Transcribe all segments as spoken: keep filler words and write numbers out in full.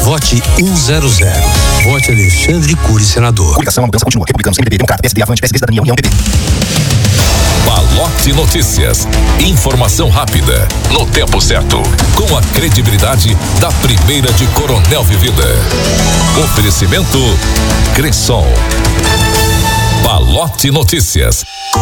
Vote cem. Vote Alexandre Cury, senador. Coligação, a mudança continua. Republicanos, M D B, Democrata, P S D, Avante, P S D, Cidadania, União, P P. Balote Notícias. Informação rápida, no tempo certo, com a credibilidade da primeira de Coronel Vivida. Oferecimento Cressol. Balote Notícias.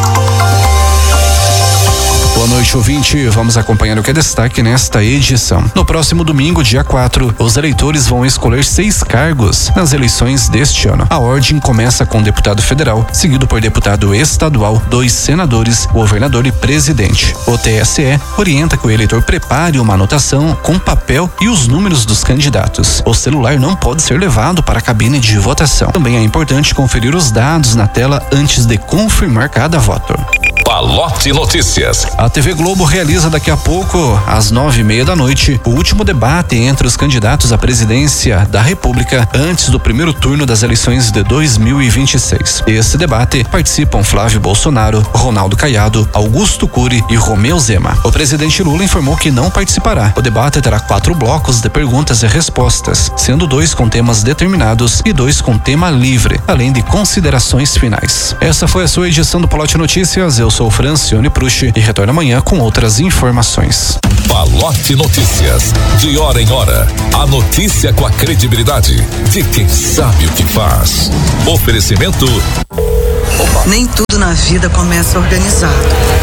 Boa noite, ouvinte. Vamos acompanhar o que é destaque nesta edição. No próximo domingo, dia quatro, os eleitores vão escolher seis cargos nas eleições deste ano. A ordem começa com deputado federal, seguido por deputado estadual, dois senadores, governador e presidente. O T S E orienta que o eleitor prepare uma anotação com papel e os números dos candidatos. O celular não pode ser levado para a cabine de votação. Também é importante conferir os dados na tela antes de confirmar cada voto. Balote Notícias. A T V Globo realiza daqui a pouco, às nove e meia da noite, o último debate entre os candidatos à presidência da República antes do primeiro turno das eleições de dois mil e vinte e seis. Esse debate participam Flávio Bolsonaro, Ronaldo Caiado, Augusto Cury e Romeu Zema. O presidente Lula informou que não participará. O debate terá quatro blocos de perguntas e respostas, sendo dois com temas determinados e dois com tema livre, além de considerações finais. Essa foi a sua edição do Balote Notícias. Eu sou Francione Prucci e retorno amanhã com outras informações. Balote Notícias. De hora em hora, a notícia com a credibilidade de quem sabe o que faz. Oferecimento. Opa. Nem tudo na vida começa organizado.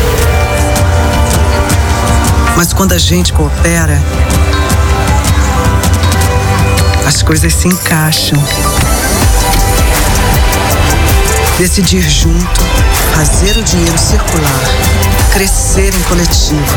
Mas quando a gente coopera, as coisas se encaixam. Decidir junto, fazer o dinheiro circular, crescer em coletivo.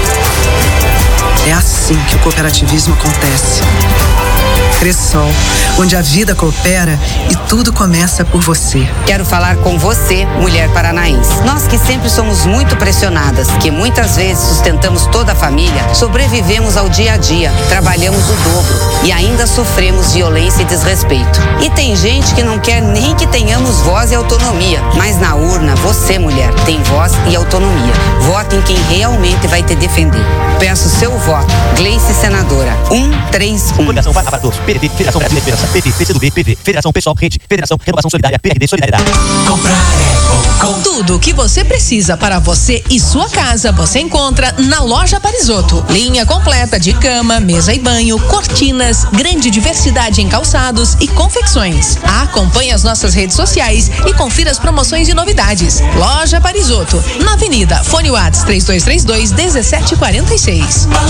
É assim que o cooperativismo acontece. Cressol, onde a vida coopera e tudo começa por você. Quero falar com você, mulher paranaense. Nós que sempre somos muito pressionadas, que muitas vezes sustentamos toda a família, sobrevivemos ao dia a dia, trabalhamos o dobro e ainda sofremos violência e desrespeito. E tem gente que não quer nem que tenhamos voz e autonomia, mas na urna, você, mulher, tem voz e autonomia. Vote em quem realmente vai te defender. Peço seu voto. Gleice Senadora. um três um. Coligação para todos. P D T, Federação Brasileira de Esperança, P T, P C do B, P V, Federação Pessoal, Rede, Federação Renovação Solidária, P R D, Solidariedade. Comprar é bom. Tudo o que você precisa para você e sua casa, você encontra na Loja Parisotto. Linha completa de cama, mesa e banho, cortinas, grande diversidade em calçados e confecções. Acompanhe as nossas redes sociais e confira as promoções e novidades. Loja Parisotto, na Avenida, fone WhatsApp três dois três dois, um sete quatro seis.